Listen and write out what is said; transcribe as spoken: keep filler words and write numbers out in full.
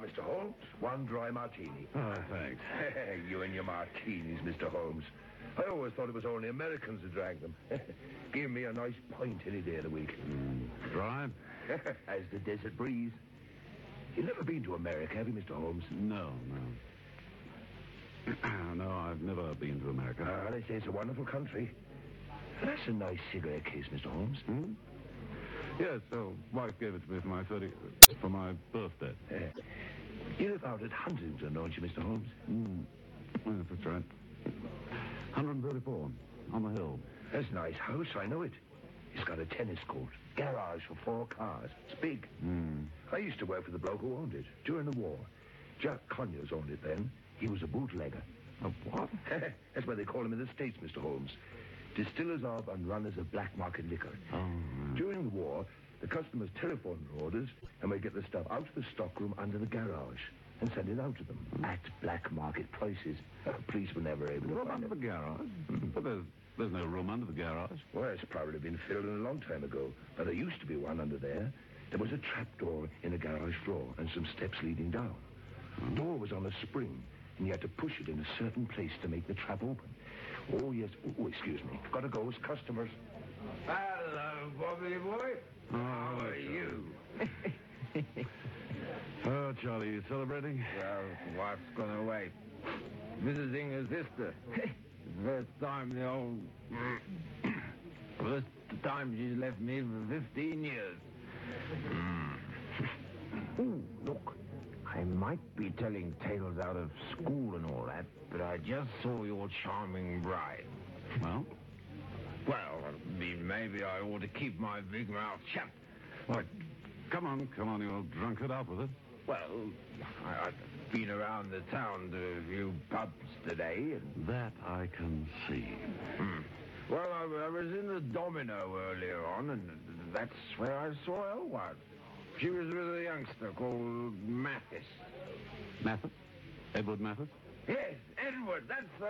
Mister Holmes. One dry martini. Oh, thanks. You and your martinis, Mister Holmes. I always thought it was only Americans who drank them. Give me a nice pint any day of the week. Mm, dry? As the desert breeze. You've never been to America, have you, Mister Holmes? No, no. No, I've never been to America. Ah, they say it's a wonderful country. That's a nice cigarette case, Mister Holmes. Hmm? Yes, so wife gave it to me for my thirty for my birthday. Uh, you live out at Huntington, don't you, Mister Holmes? Mm. Yes, that's right. one thirty-four on the hill. That's a nice house, I know it. It's got a tennis court, garage for four cars. It's big. Mm. I used to work for the bloke who owned it during the war. Jack Conyers owned it then. He was a bootlegger. A what? That's what they call him in the States, Mister Holmes. Distillers of and runners of black market liquor. Oh. During the war, the customers telephoned their orders, and we'd get the stuff out of the stockroom under the garage and send it out to them mm. at black market prices. Uh, police were never able to room find under it. the garage? But there's, there's no room under the garage. Well, it's probably been filled in a long time ago, but there used to be one under there. There was a trapdoor in the garage floor and some steps leading down. Mm. The door was on a spring, and you had to push it in a certain place to make the trap open. Oh, yes. Oh, excuse me. Gotta go. It's customers. Hello, Bobby boy. Oh, How are you? Oh, Charlie, you celebrating? Well, wife's gone away. Visiting her sister. First time the old... First time she's left me for fifteen years. Mm. Ooh, look. I might be telling tales out of school and all that, but I just saw your charming bride. Well? Well, I mean, maybe I ought to keep my big mouth shut. What? Come on, come on, you're drunk it up with it. Well, I, I've been around the town to a few pubs today, and... That I can see. Hmm. Well, I, I was in the Domino earlier on, and that's where I saw Elwood. She was with a youngster called Mathis. Mathis? Edward Mathis? Yes, Edward, that's the